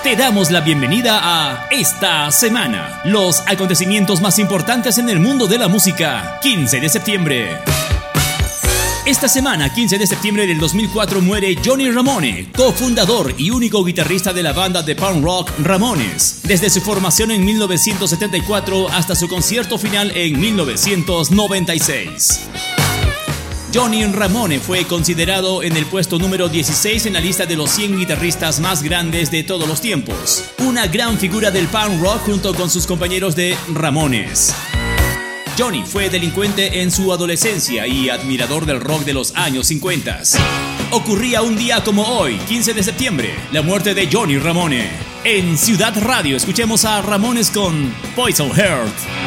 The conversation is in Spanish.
Te damos la bienvenida a Esta Semana, los acontecimientos más importantes en el mundo de la música. 15 de septiembre. Esta semana, 15 de septiembre del 2004, muere Johnny Ramone, cofundador y único guitarrista de la banda de punk rock Ramones, desde su formación en 1974 hasta su concierto final en 1996. Johnny Ramone fue considerado en el puesto número 16 en la lista de los 100 guitarristas más grandes de todos los tiempos. Una gran figura del punk rock junto con sus compañeros de Ramones. Johnny fue delincuente en su adolescencia y admirador del rock de los años 50. Ocurría un día como hoy, 15 de septiembre, la muerte de Johnny Ramone. En Ciudad Radio escuchemos a Ramones con Poison Heart.